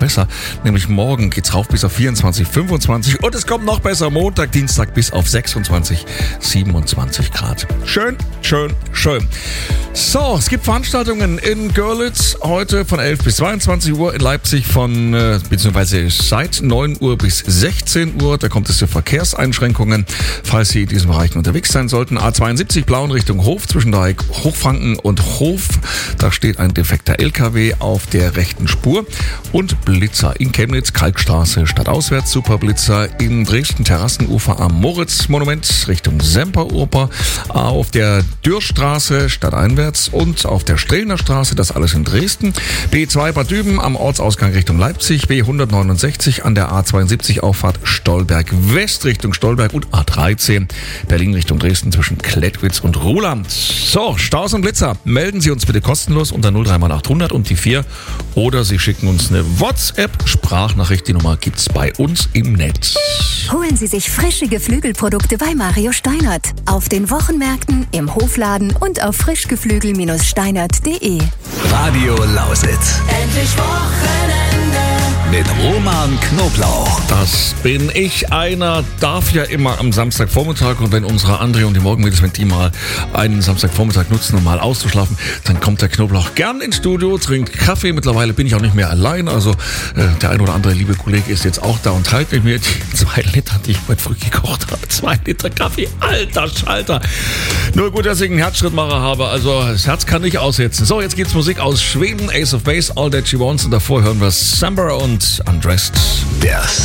besser. Nämlich morgen geht's rauf bis auf 24, 25 und es kommt noch besser. Montag, Dienstag bis auf 26, 27 Grad. Schön, schön, schön. So, es gibt Veranstaltungen in Görlitz heute von 11 bis 22 Uhr, in Leipzig beziehungsweise seit 9 Uhr bis 16 Uhr. Da kommt es zu Verkehrseinschränkungen, falls Sie in diesen Bereichen unterwegs sein sollten. A72 Blauen Richtung Hof zwischen Dreieck Hochfranken und Hof. Da steht ein defekter LKW auf der rechten Spur. Und Blitzer in Chemnitz, Kalkstraße stadtauswärts, Superblitzer in Dresden, Terrassenufer am Moritz-Monument Richtung Semperoper, auf der Dürrstraße stadteinwärts und auf der Strehlner Straße, das alles in Dresden. B2 Bad Düben am Ortsausgang Richtung Leipzig, B169 an der A72 Auffahrt Stolberg West Richtung Stolberg und A13 Berlin Richtung Dresden zwischen Klettwitz und Ruhland. So, Staus und Blitzer, melden Sie uns bitte kostenlos unter 03800 und die 4 oder Sie schicken uns eine WhatsApp-Sprachnachricht. Die Nummer gibt's bei uns im Netz. Holen Sie sich frische Geflügelprodukte bei Mario Steinert. Auf den Wochenmärkten, im Hofladen und auf frischgeflügel-steinert.de. Radio Lausitz. Endlich Wochenende. Mit Roman Knoblauch. Das bin ich. Einer darf ja immer am Samstagvormittag, und wenn unsere André und die Morgenmädels, wenn die mal einen Samstagvormittag nutzen, um mal auszuschlafen, dann kommt der Knoblauch gern ins Studio, trinkt Kaffee. Mittlerweile bin ich auch nicht mehr allein, also der ein oder andere liebe Kollege ist jetzt auch da und teilt mit mir die 2 Liter, die ich heute früh gekocht habe. 2 Liter Kaffee, alter Schalter. Nur gut, dass ich einen Herzschrittmacher habe, also das Herz kann nicht aussetzen. So, jetzt geht's Musik aus Schweden, Ace of Base, All That She Wants, und davor hören wir Samba und Undressed. Der